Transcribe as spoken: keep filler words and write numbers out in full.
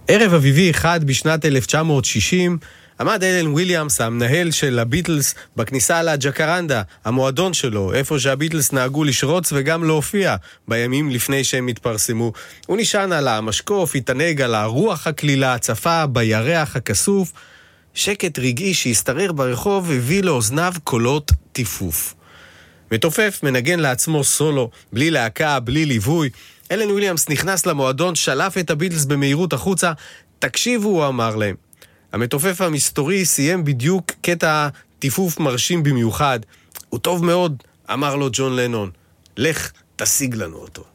ערב אביבי אחד בשנת אלף תשע מאות שישים, עמד אלן וויליאמס, המנהל של הביטלס, בכניסה לג'קרנדה, המועדון שלו, איפה שהביטלס נהגו לשרוץ וגם להופיע בימים לפני שהם התפרסמו. הוא נשען על המשקוף, התענג על הרוח הכלילה, צפה בירח הכסוף. שקט רגעי שהסתרר ברחוב הביא לאוזניו קולות טיפוף. מתופף מנגן לעצמו סולו, בלי להקה, בלי ליווי. אלן וויליאמס נכנס למועדון, שלף את הביטלס במהירות החוצה. תקשיבו, הוא אמר להם. המתופף המסתורי סיים בדיוק קטע טיפוף מרשים במיוחד. הוא טוב מאוד, אמר לו ג'ון לנון. לך, תשיג לנו אותו.